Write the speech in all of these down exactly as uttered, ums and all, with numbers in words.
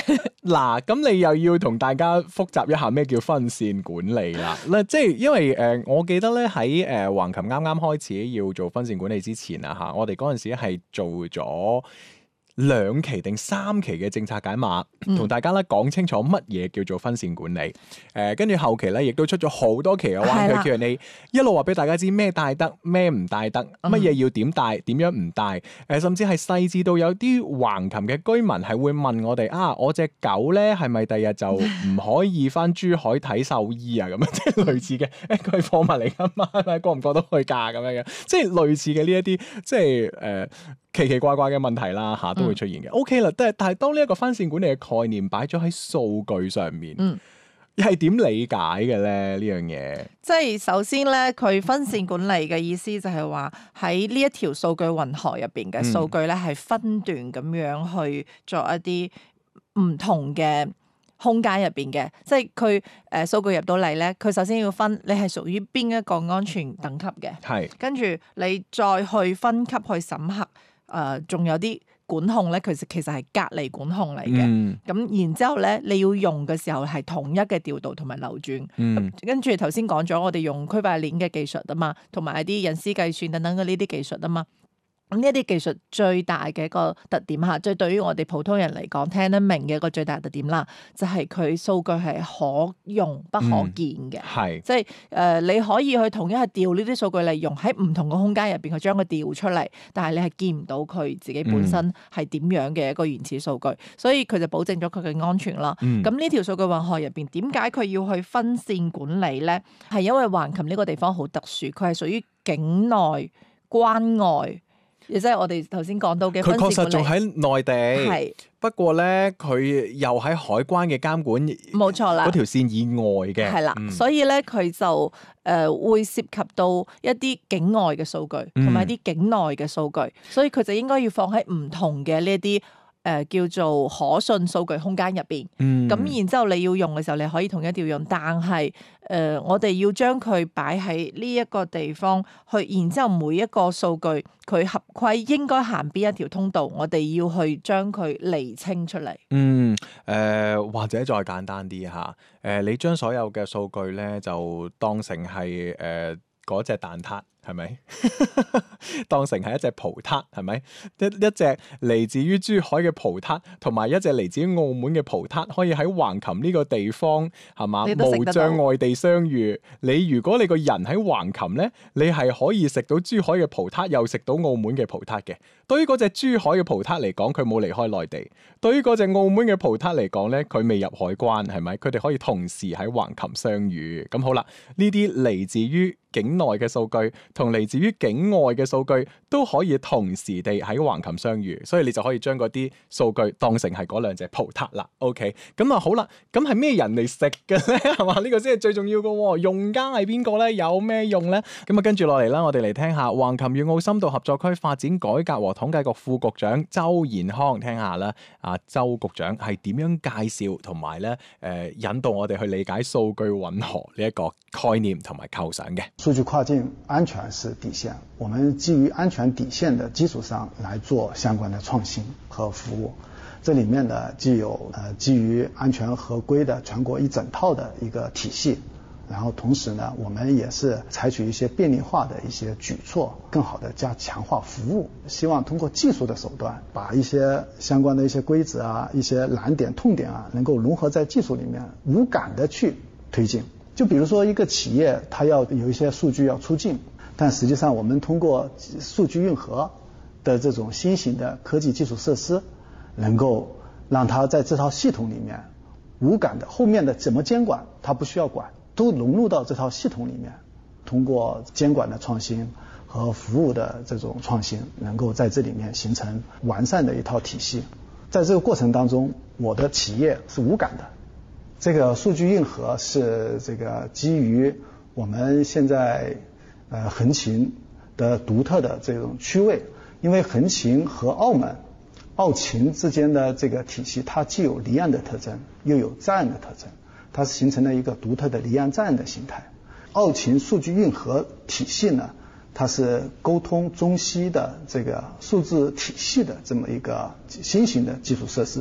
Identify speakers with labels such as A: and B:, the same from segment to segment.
A: 嗱，咁你又要同大家複習一下咩叫分線管理啦。嗱，即係因為誒、呃，我記得咧喺誒橫琴啱啱開始要做分線管理之前啊嚇，我哋嗰陣時係做咗兩期定三期嘅政策解碼，同、嗯、大家咧講清楚乜嘢叫做分線管理。誒、呃，跟住後期咧，亦都出咗好多期嘅灣區 Q and A， 一路話俾大家知咩帶得，咩唔帶得，乜嘢要點帶，點樣唔帶。誒、呃，甚至係細緻到有啲橫琴嘅居民係會問我哋啊，我隻狗咧係咪第日就唔可以翻珠海睇獸醫啊？咁樣即係類似嘅，誒佢係貨物嚟㗎嘛，係咪過唔過得去㗎？咁樣嘅，即係類似嘅呢一啲，即係誒。呃奇奇怪怪嘅問題啦嚇，都會出現嘅。嗯、OK 啦，但係但係當呢一個分線管理嘅概念擺咗喺數據上面，係點、嗯、理解嘅咧？呢樣嘢
B: 即係首先咧，佢分線管理嘅意思就係話喺呢一條數據運河入邊嘅數據咧，係分段咁樣去做一啲唔同嘅空間入邊嘅，即係佢誒數據入到嚟咧，佢首先要分你係屬於邊一個安全等級嘅，係是跟住你再去分級去審核。誒，仲、呃、有啲管控咧，其實其實係隔離管控嚟嘅。咁、嗯、然之後咧，你要用嘅時候係統一嘅調度同埋流轉。嗯、跟住頭先講咗，我哋用區塊鏈嘅技術啊嘛，同埋一啲隱私計算等等嘅呢啲技術啊嘛。咁呢一啲技術最大嘅一個特點嚇，即係對於我哋普通人嚟講聽得明嘅一個最大特點啦，就係佢數據係可用不可見嘅，係、嗯、即係誒、呃、你可以去統一去調呢啲數據嚟用喺唔同嘅空間入邊去將佢調出嚟，但係你係見唔到佢自己本身係點樣嘅一個原始數據，嗯、所以佢就保證咗佢嘅安全啦。咁呢條數據運河入邊點解佢要去分線管理咧？係因為橫琴呢個地方好特殊，佢係屬於境內關外。亦即係我哋頭先講到嘅，佢確實仲喺內地，係不過咧佢又喺海關嘅監管，冇錯啦，嗰條線以外嘅，係啦，嗯、所以咧佢就誒、呃、會涉及到一啲境外嘅數據，同埋一啲境內嘅數據，所以佢就應該要放喺唔同嘅呢一啲。誒、呃、叫做可信數據空間入邊，咁、嗯、然之後你要用嘅時候，你可以同一調用，但係誒、呃、我哋要將佢擺喺呢一個地方去，然之後每一個數據佢合規應該行邊一條通道，我哋要去將佢釐清出嚟。嗯，誒、
A: 呃、或者再簡單啲嚇，誒、呃、你將所有嘅數據咧就當成係誒嗰隻蛋撻。係咪當成係一隻葡撻？係咪一一隻嚟自於珠海嘅葡撻，同埋一隻嚟自於澳門嘅葡撻，可以喺橫琴呢個地方係嘛無障礙地相遇？你如果你個人喺橫琴咧，你係可以食到珠海嘅葡撻，又食到澳門嘅葡撻嘅。對於嗰隻珠海嘅葡撻嚟講，佢冇離開內地；對於嗰隻澳門嘅葡撻嚟講咧，佢未入海關，係咪？佢哋可以同時喺橫琴相遇。咁好啦，呢啲嚟自於境內嘅數據同嚟自於境外嘅數據都可以同時地喺橫琴相遇，所以你就可以將嗰啲數據當成係嗰兩隻葡撻啦。OK， 咁啊好啦，咁係咩人嚟食嘅咧？係嘛，呢個先係最重要嘅。用家係邊個咧？有咩用咧？咁啊跟住落嚟啦，我哋嚟聽下橫琴粵澳深度合作區發展改革和統計局副局長周延康聽下啦。啊，周局長係點樣介紹同埋咧誒引導我哋去理解數據混合呢一個概念同埋構想嘅？
C: 數據跨境安全是底線，我們基於安全底線的基礎上來做相關的創新和服務。這裡面呢，既有呃基於安全合規的全國一整套的一個體系，然後同時呢，我們也是採取一些便利化的一些舉措，更好的加強化服務。希望通過技術的手段，把一些相關的一些規則啊、一些難點、痛點啊，能夠融合在技術裡面，無感的去推進。就比如說一個企業，它要有一些數據要出境，但實際上我們通過數據運河的這種新型的科技基礎設施，能夠讓它在這套系統裡面無感的，後面的怎麼監管它不需要管，都融入到這套系統裡面，通過監管的創新和服務的這種創新，能夠在這裡面形成完善的一套體系。在這個過程當中，我的企業是無感的。這個數據運河是這個基於我們現在呃橫琴的獨特的這種區位，因為橫琴和澳門、澳琴之間的這個體系，它既有離岸的特徵，又有在岸的特徵，它是形成了一個獨特的離岸在岸的形態。澳琴數據運河體系呢，它是溝通中西的這個數字體系的這麼一個新型的基礎設施。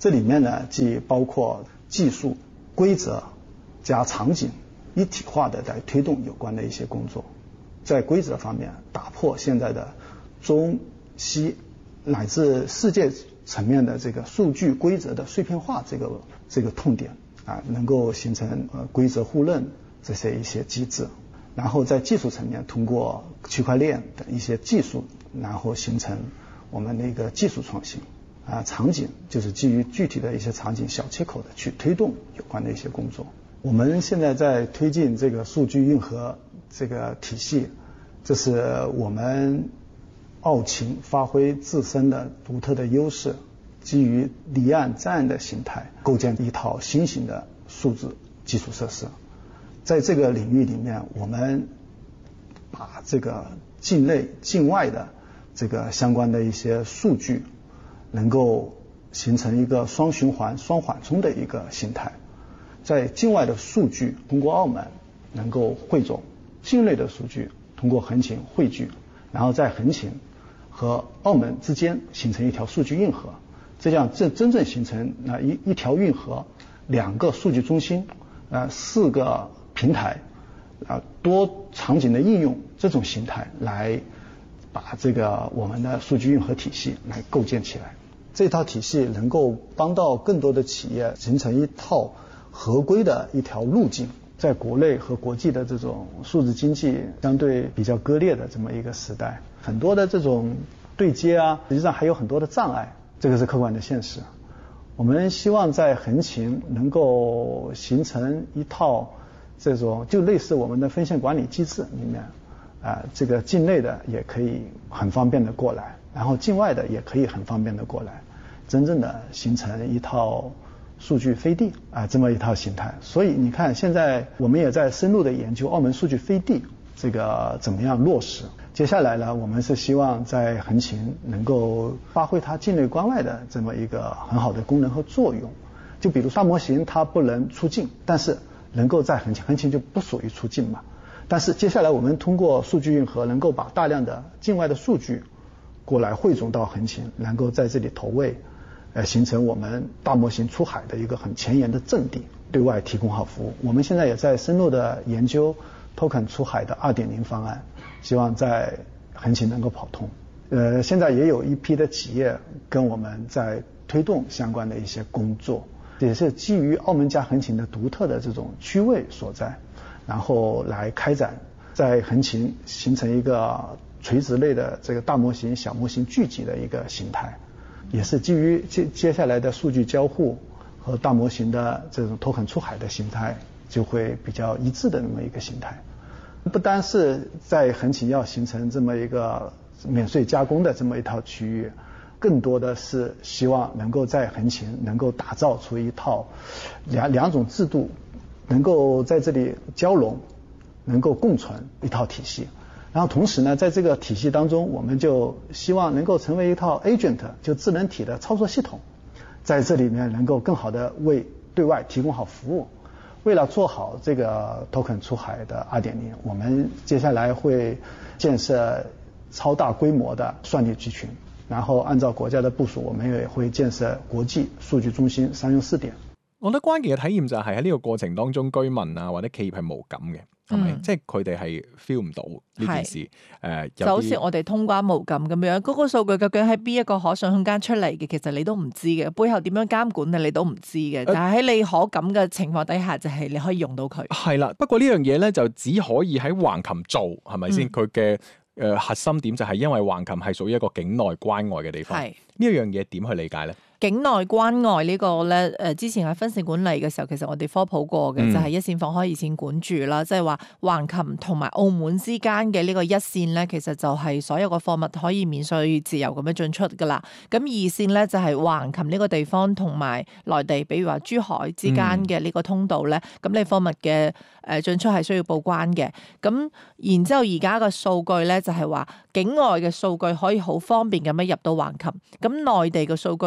C: 这里面呢，既包括技术、规则加场景一体化的来推动有关的一些工作。在规则方面，打破现在的中西乃至世界层面的这个数据规则的碎片化这个这个痛点啊，能够形成呃规则互认这些一些机制。然后在技术层面，通过区块链的一些技术，然后形成我们的一个技术创新。啊，场景就是基于具体的一些场景小切口的去推动有关的一些工作。我们现在在推进这个数据运河这个体系，这是我们澳勤发挥自身的独特的优势，基于离岸在岸的形态，构建一套新型的数字基础设施。在这个领域里面，我们把这个境内境外的这个相关的一些数据能够形成一个双循环双缓冲的一个形态。在境外的数据通过澳门能够汇总，境内的数据通过横琴汇聚，然后在横琴和澳门之间形成一条数据运河，这样真真正形成那一一条运河，两个数据中心，呃四个平台，啊、呃、多场景的应用这种形态来把这个我们的数据运河体系来构建起来。这套体系能够帮到更多的企业形成一套合规的一条路径。在国内和国际的这种数字经济相对比较割裂的这么一个时代，很多的这种对接啊，实际上还有很多的障碍，这个是客观的现实。我们希望在横琴能够形成一套这种就类似我们的分线管理机制里面啊、呃，这个境内的也可以很方便的过来，然后境外的也可以很方便的过来，真正的形成一套数据飞地啊、呃、这么一套形态。所以你看，现在我们也在深入的研究澳门数据飞地这个怎么样落实。接下来呢，我们是希望在横琴能够发挥它境内关外的这么一个很好的功能和作用。就比如大模型它不能出境，但是能够在横琴，横琴就不属于出境嘛。但是接下来我们通过数据运河能够把大量的境外的数据过来汇总到横琴，能够在这里投喂，呃，形成我们大模型出海的一个很前沿的阵地，对外提供好服务。我们现在也在深入的研究 token 出海的 二点零 方案，希望在横琴能够跑通。呃，现在也有一批的企业跟我们在推动相关的一些工作，也是基于澳门加横琴的独特的这种区位所在，然后来开展在横琴形成一个垂直类的这个大模型小模型聚集的一个形态，也是基于接接下来的数据交互和大模型的这种 token 出海的形态就会比较一致的那么一个形态。不单是在横琴要形成这么一个免税加工的这么一套区域，更多的是希望能够在横琴能够打造出一套两两种制度能够在这里交融，能够共存一套体系。然后同时呢，在这个体系当中，我们就希望能够成为一套 agent， 就智能体的操作系统，在这里面能够更好的为对外提供好服务。为了做好这个 token 出海的 二点零， 我们接下来会建设超大规模的算力集群，然後按照國家的部署，我們也會建設國際數據中心商用試點。
A: 我覺得關鍵嘅體驗就係喺呢個過程當中，居民啊或者企業係無感嘅，係咪？嗯、即係佢哋係 feel 唔到呢件事。誒、呃，就好
B: 似我哋通關無感咁樣，嗰、那個數據究竟喺邊一個可信空間出嚟嘅，其實你都唔知嘅，背後點樣監管你，你都唔知嘅。但係喺你可感嘅情況底下，就係你可以用到佢。係啦，
A: 不過呢樣嘢咧就只可以喺橫琴做，係咪先？佢嘅誒核心點就係因為橫琴係屬於一個境內關外嘅地方。係呢一樣嘢點去理解咧？
B: 境內關外呢個咧，誒之前喺分線管理嘅時候，其實我哋科普過嘅，嗯、就係一線放開二線管住啦，即係話橫琴同埋澳門之間嘅呢個一線咧，其實就係所有嘅貨物可以免稅自由咁樣進出噶啦。咁二線咧就係橫琴呢個地方同埋內地，比如話珠海之間嘅呢個通道咧，咁、嗯、你貨物嘅誒進出係需要報關嘅。咁然之後而家嘅數據咧就係話境外嘅數據可以好方便咁樣入到橫琴，咁內地嘅數據咧亦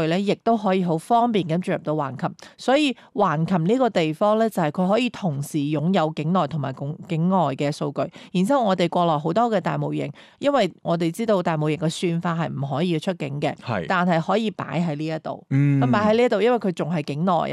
B: 都可以好方便咁進入到橫琴。所以橫琴呢個地方咧，就係佢可以同時擁有境內同埋境境外嘅數據。然之後我哋國內好多嘅大模型，因為我哋知道大模型嘅算法係唔可以出境嘅，
A: 係
B: 但係可以擺喺呢一度。
A: 嗯
B: 咁擺喺呢一度，因為佢仲係境內